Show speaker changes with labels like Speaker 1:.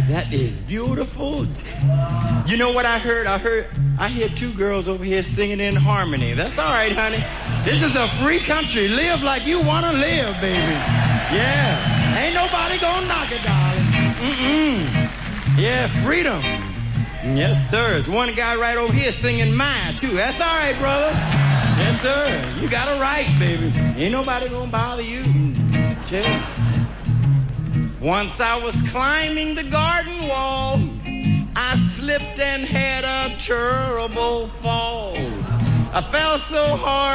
Speaker 1: That is beautiful. You know what I heard? I hear two girls over here singing in harmony. That's all right, honey. This is a free country. Live like you want to live, baby. Yeah. Ain't nobody gonna knock it, darling. Yeah, freedom. Yes, sir. There's one guy right over here singing mine, too. That's all right, brother. Yes, sir. You got a right, baby. Ain't nobody gonna bother you. Chill. Once I was climbing the garden wall, I slipped and had a terrible fall. I fell so hard